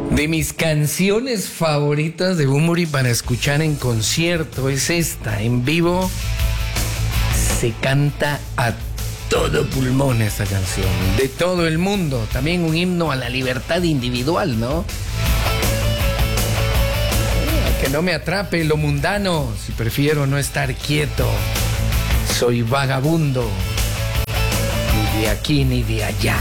De mis canciones favoritas de Bunbury para escuchar en concierto es esta. En vivo se canta a todo pulmón esta canción. De todo el mundo. También un himno a la libertad individual, ¿no? Que no me atrape lo mundano, si prefiero no estar quieto. Soy vagabundo, ni de aquí ni de allá.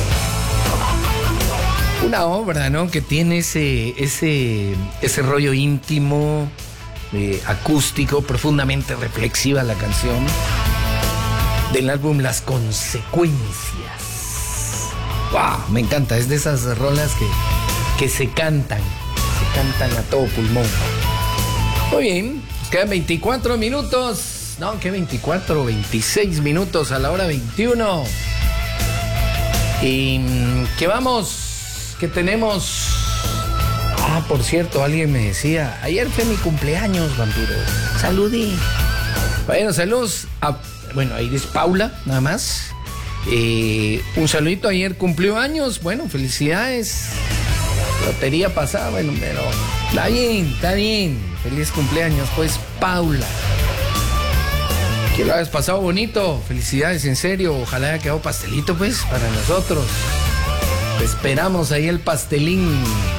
Una obra, ¿no? Que tiene ese rollo íntimo, acústico, profundamente reflexiva la canción. Del álbum Las Consecuencias. ¡Wow! Me encanta, es de esas rolas que se cantan a todo pulmón. Muy bien, nos quedan 24 minutos. No, ¿qué 24? 26 minutos a la hora 21. Y que vamos, que tenemos... Ah, por cierto, alguien me decía, ayer fue mi cumpleaños, vampiro. Saludí. Bueno, saludos a... Bueno, ahí es Paula, nada más. Un saludito, ayer cumplió años. Bueno, felicidades. Lotería pasada, bueno, pero está bien. Feliz cumpleaños, pues, Paula. Que lo hayas pasado bonito. Felicidades, en serio. Ojalá haya quedado pastelito, pues, para nosotros. Esperamos ahí el pastelín.